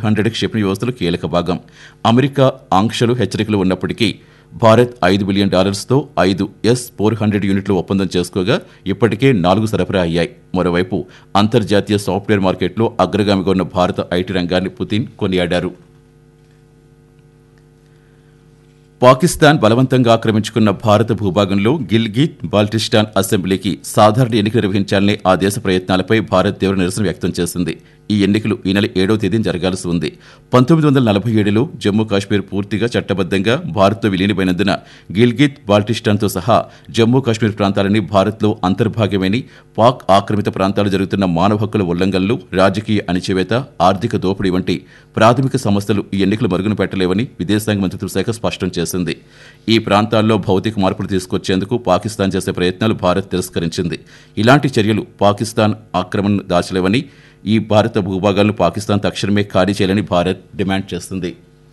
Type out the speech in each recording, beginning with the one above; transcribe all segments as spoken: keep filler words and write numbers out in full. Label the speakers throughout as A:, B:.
A: Hundred క్షిపణి వ్యవస్థలు కీలక భాగం. అమెరికా ఆంక్షలు హెచ్చరికలు ఉన్నప్పటికీ భారత్ ఐదు బిలియన్ డాలర్స్తో ఐదు ఎస్ ఫోర్ హండ్రెడ్ యూనిట్లు ఒప్పందం చేసుకోగా ఇప్పటికే నాలుగు సరఫరా అయ్యాయి. మరోవైపు అంతర్జాతీయ సాఫ్ట్వేర్ మార్కెట్లో అగ్రగామిగా ఉన్న భారత ఐటీ రంగాన్ని పుతిన్ కొనియాడారు. పాకిస్తాన్ బలవంతంగా ఆక్రమించుకున్న భారత భూభాగంలో గిల్గిట్ బాల్టిస్టాన్ అసెంబ్లీకి సాధారణ ఎన్నికలు నిర్వహించాలనే ఆ దేశ ప్రయత్నాలపై భారత్ తీవ్ర నిరసన వ్యక్తం చేసింది. ఈ ఎన్నికలు ఈ నెల ఏడవ తేదీన జరగాల్సి ఉంది. పంతొమ్మిది వందల నలభై ఏడులో జమ్మూ కాశ్మీర్ పూర్తిగా చట్టబద్దంగా భారత్తో విలీనమైనందున గిల్గిట్ బాల్టిస్టాన్తో సహా జమ్మూ కాశ్మీర్ ప్రాంతాలని భారత్లో అంతర్భాగమని, పాక్ ఆక్రమిత ప్రాంతాలు జరుగుతున్న మానవ హక్కుల ఉల్లంఘనలు, రాజకీయ అణిచివేత, ఆర్థిక దోపిడీ వంటి ప్రాథమిక సమస్యలు ఈ ఎన్నికలు మరుగున పెట్టలేవని విదేశాంగ మంత్రిత్వ శాఖ స్పష్టం చేసింది. ఈ ప్రాంతాల్లో భౌతిక మార్పులు తీసుకొచ్చేందుకు పాకిస్తాన్ చేసే ప్రయత్నాలు భారత్ తిరస్కరించింది. ఇలాంటి చర్యలు పాకిస్తాన్ ఆక్రమణను దాచలేవని, ఈ భారత భూభాగాలను పాకిస్తాన్ తక్షణమే ఖాళీ చేయాలని భారత్ డిమాండ్ చేస్తుంది.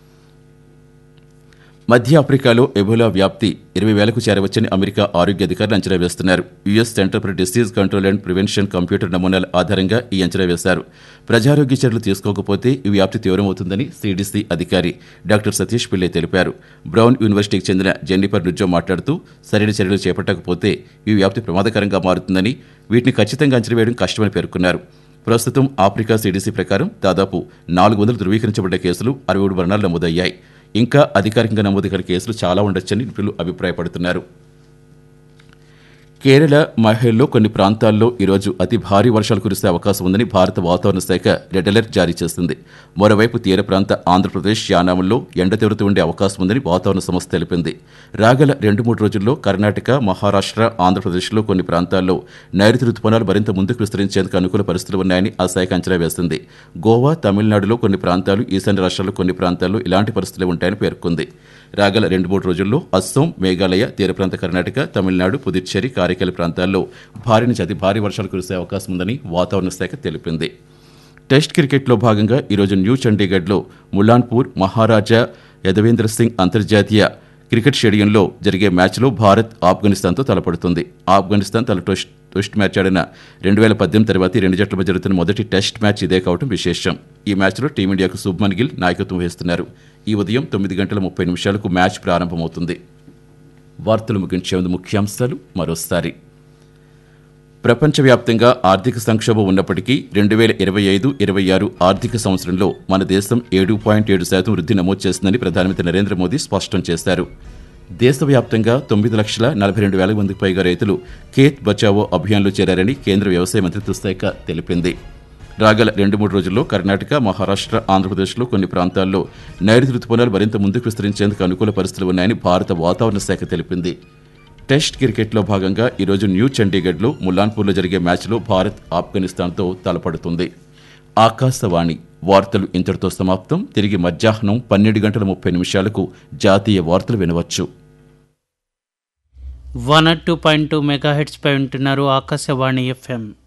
A: మధ్య ఆఫ్రికాలో ఎబోలా వ్యాప్తి ఇరవై వేలకు చేరవచ్చని అమెరికా ఆరోగ్య అధికారులు అంచనా వేస్తున్నారు. US centre for disease control and prevention computer నమూనాల ఆధారంగా ఈ అంచనా వేశారు. ప్రజారోగ్య చర్యలు తీసుకోకపోతే ఈ వ్యాప్తి తీవ్రమవుతుందని సిడిసి అధికారి డాక్టర్ సతీష్ పిల్లే తెలిపారు. బ్రౌన్ యూనివర్సిటీకి చెందిన జెన్నిఫర్ నుజ్జో మాట్లాడుతూ సరైన చర్యలు చేపట్టకపోతే ఈ వ్యాప్తి ప్రమాదకరంగా మారుతుందని, వీటిని ఖచ్చితంగా అంచనా వేయడం కష్టమని పేర్కొన్నారు. ప్రస్తుతం ఆఫ్రికా సిడిసి ప్రకారం దాదాపు నాలుగు వందలు ధృవీకరించబడ్డ కేసులు, అరవై ఏడు మరణాలు నమోదయ్యాయి. ఇంకా అధికారికంగా నమోదైన కేసులు చాలా ఉండొచ్చని నిపుణులు అభిప్రాయపడుతున్నారు. కేరళ, మహిళల్లో కొన్ని ప్రాంతాల్లో ఈరోజు అతి భారీ వర్షాలు కురిసే అవకాశం ఉందని భారత వాతావరణ శాఖ రెడ్ అలర్ట్ జారీ చేసింది. మరోవైపు తీర ప్రాంత ఆంధ్రప్రదేశ్, యానాంలో ఎండ తీవ్రత ఉండే అవకాశం ఉందని వాతావరణ సంస్థ తెలిపింది. రాగల రెండు మూడు రోజుల్లో కర్ణాటక, మహారాష్ట్ర, ఆంధ్రప్రదేశ్లో కొన్ని ప్రాంతాల్లో నైరుతి రుతుపవనాలు మరింత ముందుకు విస్తరించేందుకు అనుకూల పరిస్థితులు ఉన్నాయని ఆ శాఖ అంచనా వేసింది. గోవా, తమిళనాడులో కొన్ని ప్రాంతాలు, ఈశాన్య రాష్ట్రాల్లో కొన్ని ప్రాంతాల్లో ఇలాంటి పరిస్థితులే ఉంటాయని పేర్కొంది. రాగల రెండు మూడు రోజుల్లో అస్సోం, మేఘాలయ, తీర ప్రాంత కర్ణాటక, తమిళనాడు, పుదుచ్చేరి, కారైకాల ప్రాంతాల్లో భారీ నుంచి అతి భారీ వర్షాలు కురిసే అవకాశం ఉందని వాతావరణ శాఖ తెలిపింది. టెస్ట్ క్రికెట్లో భాగంగా ఈరోజు న్యూ చండీగఢ్లో ములాన్పూర్ మహారాజా యదవేంద్ర సింగ్ అంతర్జాతీయ క్రికెట్ స్టేడియంలో జరిగే మ్యాచ్లో భారత్ ఆఫ్ఘనిస్తాన్తో తలపడుతుంది. ఆఫ్ఘనిస్తాన్ తల టెస్ట్ టెస్ట్ మ్యాచ్ ఆడిన రెండు వేల పద్దెనిమిది తర్వాత రెండు జట్ల మధ్య జరుగుతున్న మొదటి టెస్ట్ మ్యాచ్ ఇదే కావడం విశేషం. ఈ మ్యాచ్లో టీమిండియాకు శుభ్మన్ గిల్ నాయకత్వం వహిస్తున్నారు. ఈ ఉదయం తొమ్మిది గంటల ముప్పై నిమిషాలకు మ్యాచ్ ప్రారంభమవుతుంది. వార్తలు ముగించే ముందు ముఖ్యాంశాలు మరోసారి. ప్రపంచవ్యాప్తంగా ఆర్థిక సంక్షోభం ఉన్నప్పటికీ రెండు వేల ఇరవై ఐదు ఇరవై ఆరు ఆర్థిక సంవత్సరంలో మన దేశం ఏడు పాయింట్ ఏడు శాతం వృద్ధి నమోదు చేసిందని ప్రధానమంత్రి నరేంద్ర మోదీ స్పష్టం చేశారు. దేశవ్యాప్తంగా తొమ్మిది లక్షల నలభై రెండు వేల మందికి పైగా రైతులు ఖేత్ బచావో అభియాన్లో చేరారని కేంద్ర వ్యవసాయ మంత్రిత్వ శాఖ తెలిపింది. రాగల రెండు మూడు రోజుల్లో కర్ణాటక, మహారాష్ట్ర, ఆంధ్రప్రదేశ్లో కొన్ని ప్రాంతాల్లో నైరుతి రుతుపవనాలు మరింత ముందుకు విస్తరించేందుకు అనుకూల పరిస్థితులు ఉన్నాయని భారత వాతావరణ శాఖ తెలిపింది. టెస్ట్ క్రికెట్లో భాగంగా ఈరోజు న్యూ చండీగఢ్లో ముల్లాన్పూర్లో జరిగే మ్యాచ్లో భారత్ ఆఫ్ఘనిస్తాన్తో తలపడుతుంది. ఆకాశవాణి వార్తలు ఇంతటితో సమాప్తం. తిరిగి మధ్యాహ్నం పన్నెండు గంటల ముప్పై నిమిషాలకు జాతీయ వార్తలు వినవచ్చు.
B: One not two point two megahertz పై ఉంటున్నారు ఆకాశవాణి ఎఫ్ఎం.